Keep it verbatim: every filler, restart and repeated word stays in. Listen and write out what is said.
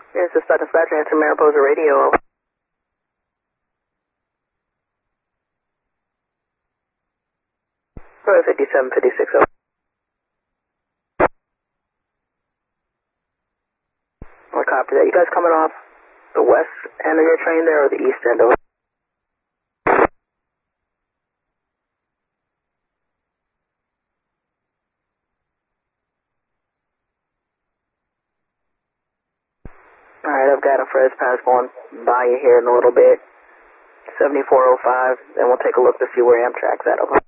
Here's the Star Dispatcher, answer Mariposa Radio. Road fifty-seven fifty-six. I'll copy that. You guys coming off the west end of your train there or the east end of it? Alright, I've got a Fres Pass going by you here in a little bit. seventy-four oh five, and we'll take a look to see where Amtrak's at. Over.